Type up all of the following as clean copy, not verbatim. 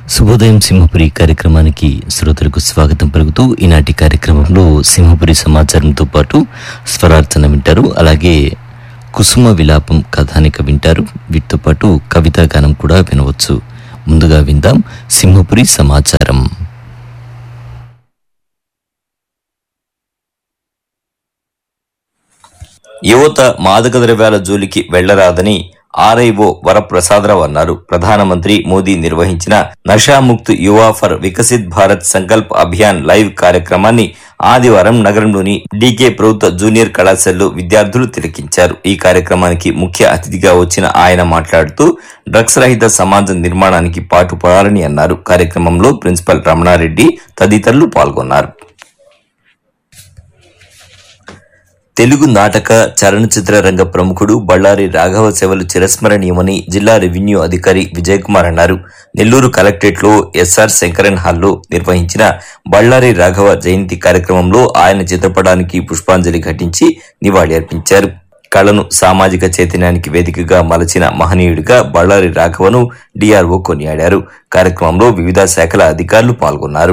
శుభోదయం సింహపురి కార్యక్రమానికి శ్రోతలకు స్వాగతం పలుకుతూ ఈనాటి కార్యక్రమంలో సింహపురి సమాచారంతో పాటు స్వరార్చన వింటారు. అలాగే కుసుమ విలాపం కథానిక వింటారు. వీటితో పాటు కవితా గానం కూడా వినవచ్చు. ముందుగా విందాం సింహపురి సమాచారం. యువత మాదక ద్రవ్యాల జోలికి వెళ్లరాదని ఆర్ఐఓ వరప్రసాదరావు అన్నారు. ప్రధానమంత్రి మోదీ నిర్వహించిన నషాముక్త్ యువ ఫర్ వికసిత్ భారత్ సంకల్ప్ అభియాన్ లైవ్ కార్యక్రమాన్ని ఆదివారం నగరంలోని డీకే ప్రభుత్వ జూనియర్ కళాశాలలో విద్యార్థులు తిలకించారు. ఈ కార్యక్రమానికి ముఖ్య అతిథిగా వచ్చిన ఆయన మాట్లాడుతూ డ్రగ్స్ రహిత సమాజం నిర్మాణానికి పాటుపడాలని అన్నారు. కార్యక్రమంలో ప్రిన్సిపల్ రమణారెడ్డి తదితరులు పాల్గొన్నారు. తెలుగు నాటక చలనచిత్ర రంగ ప్రముఖుడు బళ్ళారి రాఘవ సేవలు చిరస్మరణీయమని జిల్లా రెవెన్యూ అధికారి విజయ్ కుమార్ అన్నారు. నెల్లూరు కలెక్టరేట్ లో ఎస్ఆర్ శంకరన్ హాల్లో నిర్వహించిన బళ్ళారి రాఘవ జయంతి కార్యక్రమంలో ఆయన చిత్రపటానికి పుష్పాంజలి ఘటించి నివాళి అర్పించారు. కళను సామాజిక చైతన్యానికి వేదికగా మలచిన మహనీయుడిగా బళ్ళారి రాఘవను డిఆర్ఓ కొనియాడారు. కార్యక్రమంలో వివిధ శాఖల అధికారులు పాల్గొన్నారు.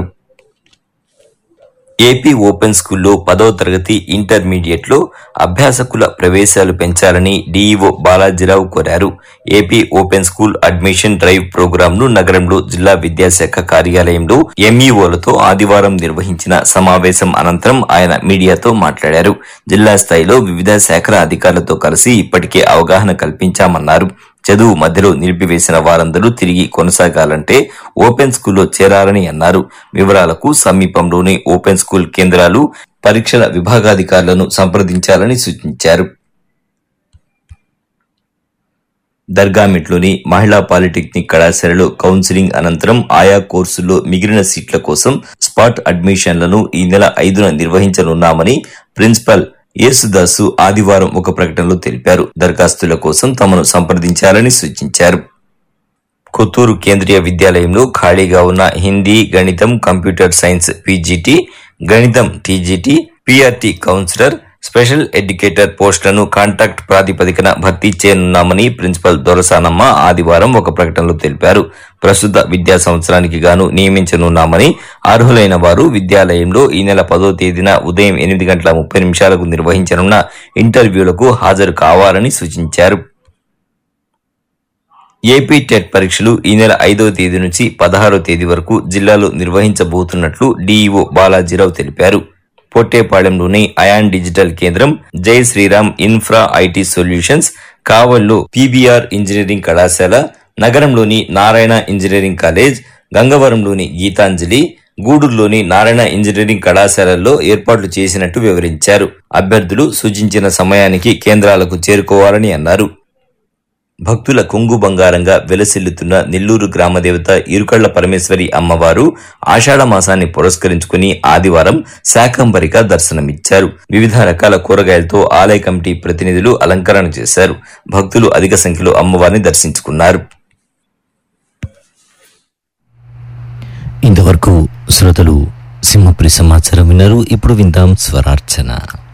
ఏపీ ఓపెన్ స్కూల్లో 10వ తరగతి ఇంటర్మీడియట్ లో అభ్యాసకుల ప్రవేశాలు పెంచాలని డీఈఓ బాలాజీరావు కోరారు. AP open school admission drive programme ను నగరంలో జిల్లా విద్యాశాఖ కార్యాలయంలో ఎంఈఓలతో ఆదివారం నిర్వహించిన సమావేశం అనంతరం ఆయన మీడియాతో మాట్లాడారు. జిల్లా స్థాయిలో వివిధ శాఖల అధికారులతో కలిసి ఇప్పటికే అవగాహన కల్పించామన్నారు. చదువు మధ్యలో నిలిపివేసిన వారందరూ తిరిగి కొనసాగాలంటే ఓపెన్ స్కూల్లో చేరాలని అన్నారు. వివరాలకు సమీపంలోని ఓపెన్ స్కూల్ కేంద్రాలు, పరీక్షల విభాగాధికారులను సంప్రదించాలని సూచించారు. దర్గామిట్లోని మహిళా పాలిటెక్నిక్ కళాశాలలో కౌన్సిలింగ్ అనంతరం ఆయా కోర్సుల్లో మిగిలిన సీట్ల కోసం స్పాట్ అడ్మిషన్లను ఈ నెల 5న నిర్వహించనున్నామని ప్రిన్సిపల్ యేసుదాసు ఆదివారం ఒక ప్రకటనలో తెలిపారు. దరఖాస్తుల కోసం తమను సంప్రదించాలని సూచించారు. కొత్తూరు కేంద్రీయ విద్యాలయంలో ఖాళీగా ఉన్న హిందీ, గణితం, కంప్యూటర్ సైన్స్ పీజీటీ, గణితం TGT, PRT councillor, special educator పోస్టులను కాంట్రాక్ట్ ప్రాతిపదికన భర్తీ చేయనున్నామని ప్రిన్సిపల్ దొరసానమ్మ ఆదివారం ఒక ప్రకటనలో తెలిపారు. ప్రస్తుత విద్యా సంవత్సరానికి గాను నియమించనున్నామని, అర్హులైన వారు విద్యాలయంలో ఈ నెల 10వ తేదీన ఉదయం 8:30 నిర్వహించనున్న ఇంటర్వ్యూలకు హాజరు కావాలని సూచించారు. ఏపీ టెట్ పరీక్షలు ఈ నెల 5వ తేదీ నుంచి 16వ తేదీ వరకు జిల్లాలో నిర్వహించబోతున్నట్లు డీఈఓ బాలాజీరావు తెలిపారు. పొట్టేపాళెంలోని అయాన్ డిజిటల్ కేంద్రం, జై శ్రీరామ్ ఇన్ఫ్రా ఐటీ సొల్యూషన్స్, కావల్లో పీబీఆర్ ఇంజనీరింగ్ కళాశాల, నగరంలోని Narayana engineering college, గంగవరంలోని Gitanjali, గూడూరులోని Narayana engineering కళాశాలల్లో ఏర్పాట్లు చేసినట్టు వివరించారు. అభ్యర్థులు సూచించిన సమయానికి కేంద్రాలకు చేరుకోవాలని అన్నారు. భక్తుల కొంగు బంగారంగా వెలసిల్లుతున్న నెల్లూరు గ్రామదేవత ఇరుకళ్ల పరమేశ్వరి అమ్మవారు ఆషాఢ మాసాన్ని పురస్కరించుకుని ఆదివారం శాకంబరిగా దర్శనమిచ్చారు. వివిధ రకాల కూరగాయలతో ఆలయ కమిటీ ప్రతినిధులు అలంకరణ చేశారు. భక్తులు అధిక సంఖ్యలో అమ్మవారిని దర్శించుకున్నారు. ఇంతవరకు శ్రోతలు సింహపురి సమాచారం విన్నారు. ఇప్పుడు విందాం స్వరార్చన.